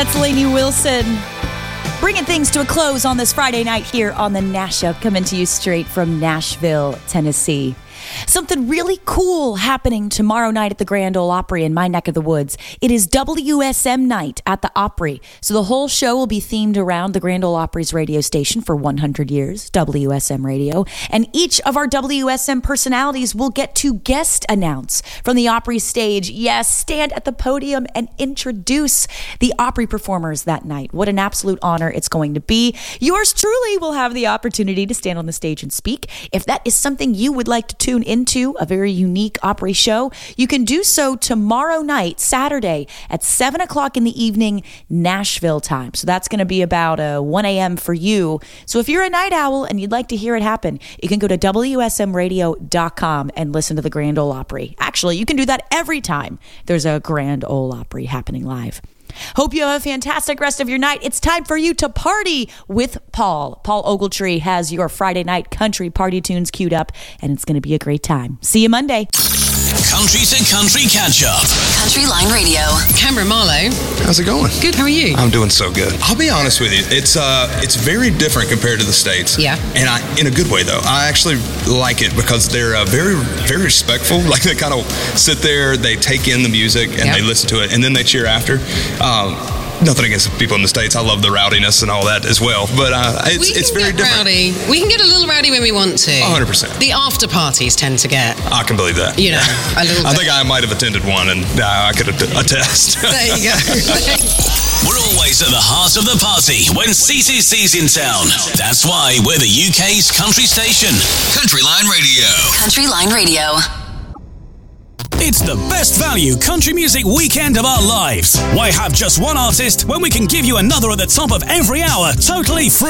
That's Lainey Wilson. Bringing things to a close on this Friday night here on the Nash Up, coming to you straight from Nashville, Tennessee. Something really cool happening tomorrow night at the Grand Ole Opry in my neck of the woods. It is WSM night at the Opry. So the whole show will be themed around the Grand Ole Opry's radio station for 100 years, WSM Radio. And each of our WSM personalities will get to guest announce from the Opry stage. Yes, stand at the podium and introduce the Opry performers that night. What an absolute honor it's going to be. Yours truly will have the opportunity to stand on the stage and speak. If that is something you would like to tune into, a very unique Opry show, you can do so tomorrow night, Saturday at 7 o'clock in the evening, Nashville time. So that's going to be about 1 a.m. for you. So if you're a night owl and you'd like to hear it happen, you can go to WSMradio.com and listen to the Grand Ole Opry. Actually, you can do that every time there's a Grand Ole Opry happening live. Hope you have a fantastic rest of your night. It's time for you to party with Paul. Paul Ogletree has your Friday night country party tunes queued up, and it's going to be a great time. See you Monday. Country to Country Catch Up. Country Line Radio. Cameron Marlowe. How's it going? Good, how are you? I'm doing so good. I'll be honest with you. It's very different compared to the States. Yeah. And in a good way, though. I actually like it because they're very, very respectful. Like, they kind of sit there, they take in the music, and they listen to it, and then they cheer after. Nothing against people in the States. I love the rowdiness and all that as well. But it's very different. Rowdy. We can get a little rowdy when we want to. 100%. The after parties tend to get... I can believe that. You know, a little bit. I think I might have attended one, and I could attest. There you go. We're always at the heart of the party when CCC's in town. That's why we're the UK's country station. Country Line Radio. Country Line Radio. It's the best value country music weekend of our lives. Why have just one artist when we can give you another at the top of every hour, totally free?